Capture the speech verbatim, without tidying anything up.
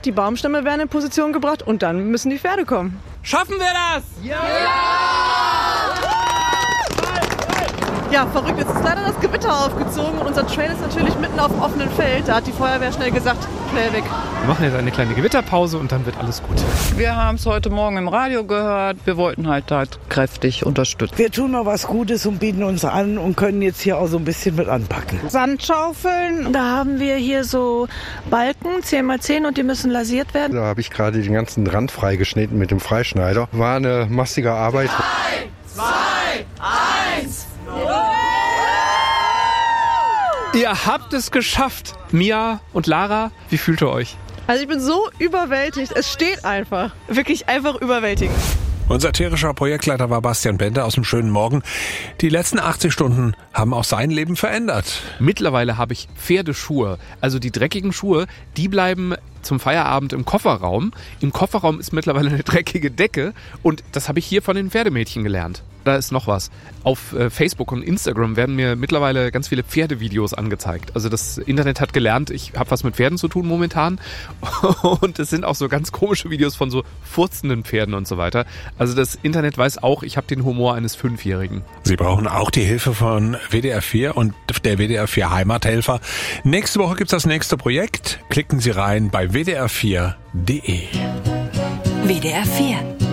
die Baumstämme werden in Position gebracht und dann müssen die Pferde kommen. Schaffen wir das? Ja! Ja, verrückt. Jetzt ist leider das Gewitter aufgezogen und unser Trail ist natürlich mitten auf dem offenen Feld. Da hat die Feuerwehr schnell gesagt, schnell weg. Wir machen jetzt eine kleine Gewitterpause und dann wird alles gut. Wir haben es heute Morgen im Radio gehört. Wir wollten halt da kräftig unterstützen. Wir tun noch was Gutes und bieten uns an und können jetzt hier auch so ein bisschen mit anpacken. Sandschaufeln, da haben wir hier so Balken, zehn mal zehn und die müssen lasiert werden. Da habe ich gerade den ganzen Rand freigeschnitten mit dem Freischneider. War eine massige Arbeit. drei, zwei, eins. Ihr habt es geschafft. Mia und Lara, wie fühlt ihr euch? Also ich bin so überwältigt. Es steht einfach. Wirklich einfach überwältigend. Unser tierischer Projektleiter war Bastian Bender aus dem schönen Morgen. Die letzten achtzig Stunden haben auch sein Leben verändert. Mittlerweile habe ich Pferdeschuhe. Also die dreckigen Schuhe, die bleiben zum Feierabend im Kofferraum. Im Kofferraum ist mittlerweile eine dreckige Decke und das habe ich hier von den Pferdemädchen gelernt. Da ist noch was. Auf äh, Facebook und Instagram werden mir mittlerweile ganz viele Pferdevideos angezeigt. Also das Internet hat gelernt, ich habe was mit Pferden zu tun momentan. Und es sind auch so ganz komische Videos von so furzenden Pferden und so weiter. Also das Internet weiß auch, ich habe den Humor eines Fünfjährigen. Sie brauchen auch die Hilfe von W D R vier und der W D R vier Heimathelfer. Nächste Woche gibt's das nächste Projekt. Klicken Sie rein bei w d r vier punkt d e. W D R vier